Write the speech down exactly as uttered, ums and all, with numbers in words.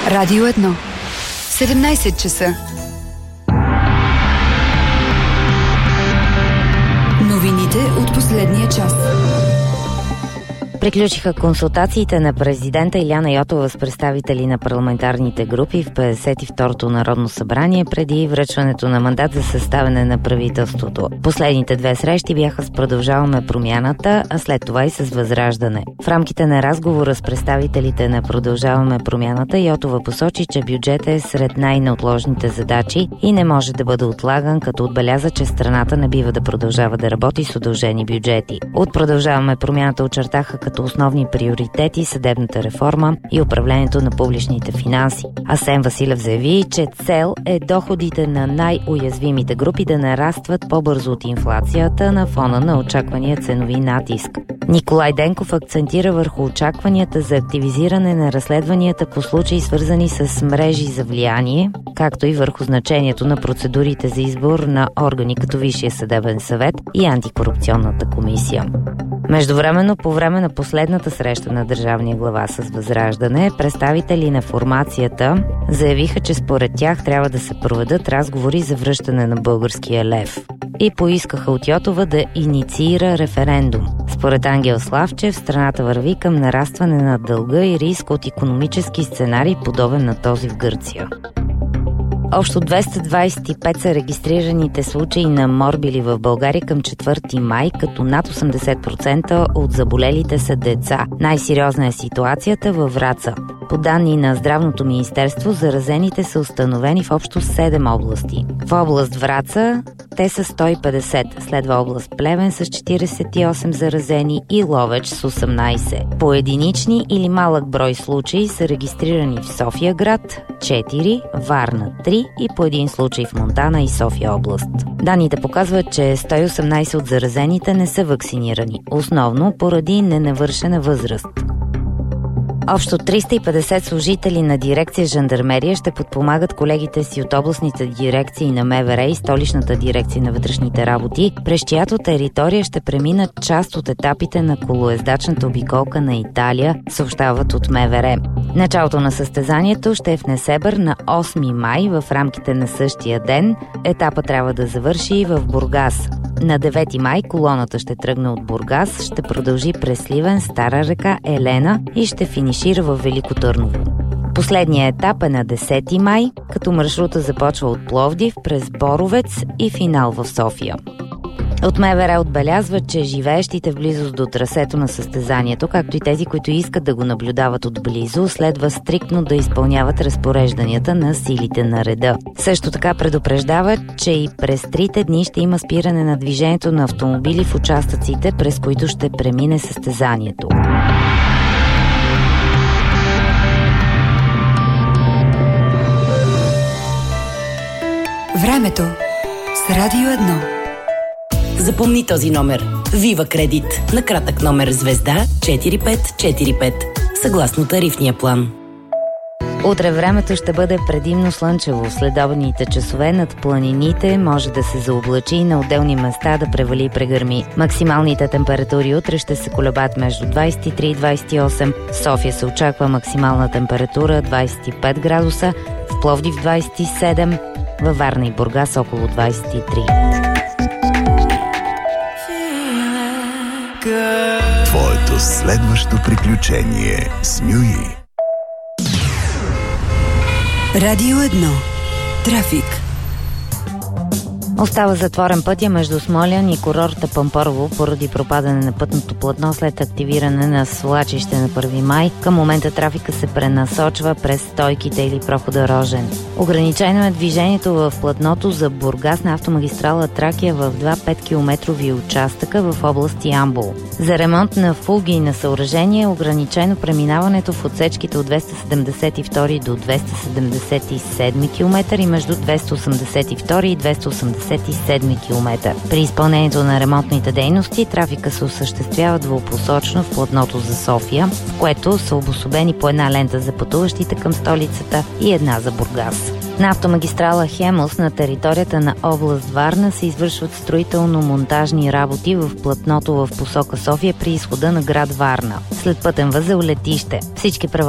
Радио едно. седемнайсет часа. Новините от последния час. Приключиха консултациите на президента Илияна Йотова с представители на парламентарните групи в петдесет и второто Народно събрание преди връчването на мандат за съставяне на правителството. Последните две срещи бяха с Продължаваме промяната, а след това и с Възраждане. В рамките на разговора с представителите на Продължаваме промяната, Йотова посочи, че бюджетът е сред най-неотложните задачи и не може да бъде отлаган, като отбеляза, че страната не бива да продължава да работи с удължени бюджети. От Продължаваме промяната очертаха като основни приоритети съдебната реформа и управлението на публичните финанси. Асен Василев заяви, че цел е доходите на най-уязвимите групи да нарастват по-бързо от инфлацията на фона на очаквания ценови натиск. Николай Денков акцентира върху очакванията за активизиране на разследванията по случаи, свързани с мрежи за влияние, както и върху значението на процедурите за избор на органи като Висшия съдебен съвет и Антикорупционната комисия. Междувременно, по време на последната среща на държавния глава с Възраждане, представители на формацията заявиха, че според тях трябва да се проведат разговори за връщане на българския лев и поискаха от Йотова да инициира референдум. Според Ангел Славчев, страната върви към нарастване на дълга и риск от икономически сценарий, подобен на този в Гърция. Общо двеста двадесет и пет са регистрираните случаи на морбили в България към четвърти май, като над осемдесет процента от заболелите са деца. Най-сериозна е ситуацията във Враца. По данни на Здравното министерство, заразените са установени в общо седем области. В област Враца те са сто и петдесет, следва област Плевен с четиридесет и осем заразени и Ловеч с осемнадесет. По единични или малък брой случаи са регистрирани в София град четири, Варна три и по един случай в Монтана и София област. Данните показват, че сто и осемнадесет от заразените не са вакцинирани, основно поради ненавършена възраст. Общо триста и петдесет служители на дирекция Жандармерия ще подпомагат колегите си от областните дирекции на МВР и столичната дирекция на вътрешните работи, през чиято територия ще преминат част от етапите на колоездачната обиколка на Италия, съобщават от МВР. Началото на състезанието ще е в Несебър на осми май. В рамките на същия ден етапа трябва да завърши и в Бургас. На девети май колоната ще тръгне от Бургас, ще продължи през Сливен, Стара река, Елена и ще финишира в Велико Търново. Последният етап е на десети май, като маршрута започва от Пловдив през Боровец и финал в София. От МВР отбелязват, че живеещите в близост до трасето на състезанието, както и тези, които искат да го наблюдават отблизо, следва стриктно да изпълняват разпорежданията на силите на реда. Също така предупреждават, че и през трите дни ще има спиране на движението на автомобили в участъците, през които ще премине състезанието. Времето с Радио едно. Запомни този номер. Вива Кредит. На кратък номер звезда четири пет четири пет. Съгласно тарифния план. Утре времето ще бъде предимно слънчево. В следобедните часове над планините може да се заоблачи и на отделни места да превали и прегърми. Максималните температури утре ще се колебат между двадесет и три и двадесет и осем. В София се очаква максимална температура двадесет и пет градуса, в Пловдив двадесет и седем, във Варна и Бургас около двадесет и три. Твоето следващо приключение с Мюи. Радио едно. Трафик. Остава затворен пътя между Смолян и курорта Пампорово поради пропадане на пътното платно след активиране на свлачище на първи май. Към момента трафика се пренасочва през стойките или прохода Рожен. Ограничено е движението в платното за Бургас на автомагистрала Тракия в два петкилометрови участъка в област Ямбол. За ремонт на фуги и на съоръжение е ограничено преминаването в отсечките от двеста седемдесет и втори до двеста седемдесет и седми километър и между двеста осемдесет и втори и двеста осемдесет и седми километър. При изпълнението на ремонтните дейности трафика се осъществява двупосочно в платното за София, в което са обособени по една лента за пътуващите към столицата и една за Бургас. На автомагистрала Хемус на територията на област Варна се извършват строително-монтажни работи в платното в посока София при изхода на град Варна. След пътен възел летище. Всички